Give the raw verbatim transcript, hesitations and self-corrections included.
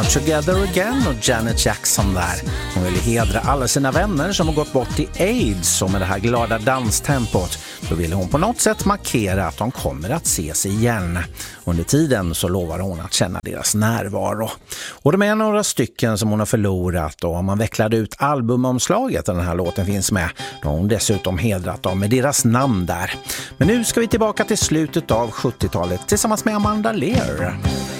Together Again och Janet Jackson där. Hon ville hedra alla sina vänner som har gått bort i AIDS, och med det här glada danstempot så ville hon på något sätt markera att de kommer att ses igen. Under tiden så lovar hon att känna deras närvaro. Och de är några stycken som hon har förlorat, och om man vecklade ut albumomslaget där den här låten finns med, då har hon dessutom hedrat dem med deras namn där. Men nu ska vi tillbaka till slutet av sjuttiotalet tillsammans med Amanda Lear.